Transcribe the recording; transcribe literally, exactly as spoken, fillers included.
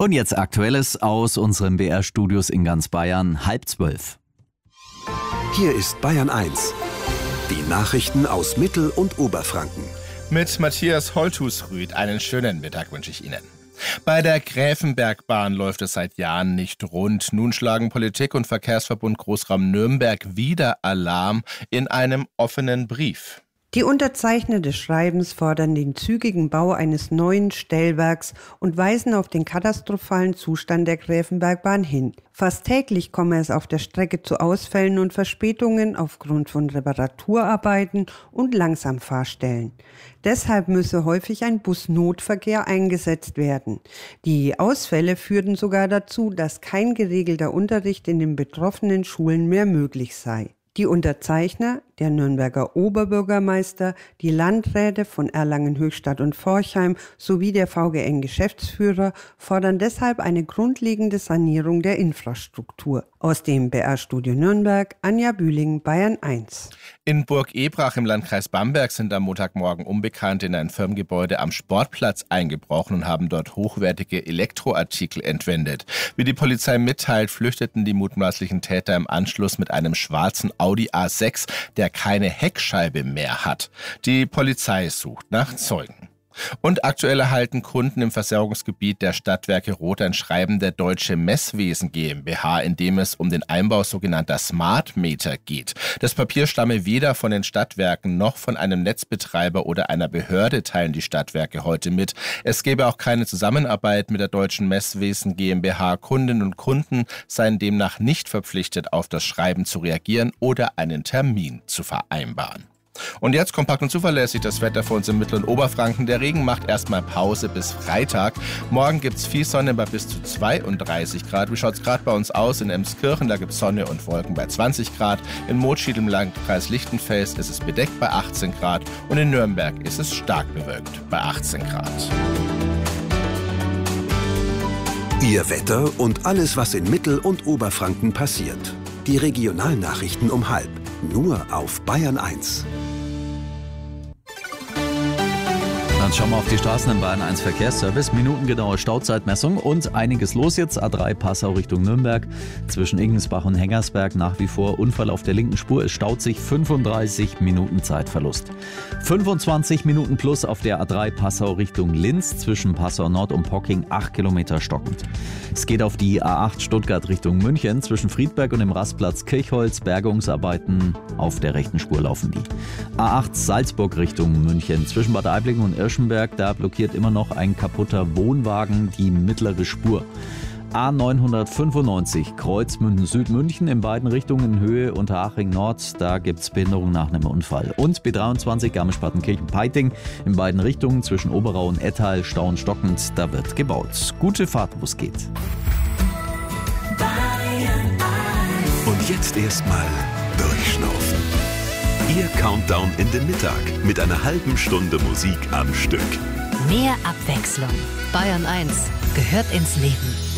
Und jetzt Aktuelles aus unseren B R-Studios in ganz Bayern, halb zwölf. Hier ist Bayern eins. Die Nachrichten aus Mittel- und Oberfranken. Mit Matthias Holthusrüth einen schönen Mittag wünsche ich Ihnen. Bei der Gräfenbergbahn läuft es seit Jahren nicht rund. Nun schlagen Politik und Verkehrsverbund Großraum Nürnberg wieder Alarm in einem offenen Brief. Die Unterzeichner des Schreibens fordern den zügigen Bau eines neuen Stellwerks und weisen auf den katastrophalen Zustand der Gräfenbergbahn hin. Fast täglich komme es auf der Strecke zu Ausfällen und Verspätungen aufgrund von Reparaturarbeiten und Langsamfahrstellen. Deshalb müsse häufig ein Busnotverkehr eingesetzt werden. Die Ausfälle führten sogar dazu, dass kein geregelter Unterricht in den betroffenen Schulen mehr möglich sei. Die Unterzeichner, der Nürnberger Oberbürgermeister, die Landräte von Erlangen, Höchstadt und Forchheim sowie der V G N-Geschäftsführer fordern deshalb eine grundlegende Sanierung der Infrastruktur. Aus dem B R-Studio Nürnberg, Anja Bühling, Bayern eins. In Burg Ebrach im Landkreis Bamberg sind am Montagmorgen Unbekannte in ein Firmengebäude am Sportplatz eingebrochen und haben dort hochwertige Elektroartikel entwendet. Wie die Polizei mitteilt, flüchteten die mutmaßlichen Täter im Anschluss mit einem schwarzen Audi A sechs, der keine Heckscheibe mehr hat. Die Polizei sucht nach Zeugen. Und aktuell erhalten Kunden im Versorgungsgebiet der Stadtwerke Roth ein Schreiben der Deutsche Messwesen GmbH, in dem es um den Einbau sogenannter Smart Meter geht. Das Papier stamme weder von den Stadtwerken noch von einem Netzbetreiber oder einer Behörde, teilen die Stadtwerke heute mit. Es gäbe auch keine Zusammenarbeit mit der Deutschen Messwesen GmbH. Kundinnen und Kunden seien demnach nicht verpflichtet, auf das Schreiben zu reagieren oder einen Termin zu vereinbaren. Und jetzt kompakt und zuverlässig das Wetter für uns im Mittel- und Oberfranken. Der Regen macht erstmal Pause bis Freitag. Morgen gibt es viel Sonne bei bis zu zweiunddreißig Grad. Wie schaut es gerade bei uns aus? In Emskirchen, da gibt es Sonne und Wolken bei zwanzig Grad. In Motschied im Landkreis Lichtenfels ist es bedeckt bei achtzehn Grad. Und in Nürnberg ist es stark bewölkt bei achtzehn Grad. Ihr Wetter und alles, was in Mittel- und Oberfranken passiert. Die Regionalnachrichten um halb. Nur auf Bayern eins. Dann schauen wir auf die Straßen im Bayern eins Verkehrsservice. Minutengenaue Stauzeitmessung und einiges los jetzt. A drei Passau Richtung Nürnberg. Zwischen Ingensbach und Hengersberg nach wie vor Unfall auf der linken Spur. Es staut sich fünfunddreißig Minuten Zeitverlust. fünfundzwanzig Minuten plus auf der A drei Passau Richtung Linz. Zwischen Passau Nord und Pocking acht Kilometer stockend. Es geht auf die A acht Stuttgart Richtung München. Zwischen Friedberg und dem Rastplatz Kirchholz. Bergungsarbeiten auf der rechten Spur laufen die. A acht Salzburg Richtung München. Zwischen Bad Aiblingen und Irschenberg, da blockiert immer noch ein kaputter Wohnwagen die mittlere Spur. A neunhundertfünfundneunzig Kreuzmünden Südmünchen in beiden Richtungen in Höhe Unterhaching Nord, da gibt es Behinderung nach einem Unfall. Und B dreiundzwanzig Garmisch-Partenkirchen-Peiting in beiden Richtungen zwischen Oberau und Ettal stauen stockend, da wird gebaut. Gute Fahrt, wo es geht. Und jetzt erstmal durchschnaufen. Ihr Countdown in den Mittag mit einer halben Stunde Musik am Stück. Mehr Abwechslung. Bayern eins gehört ins Leben.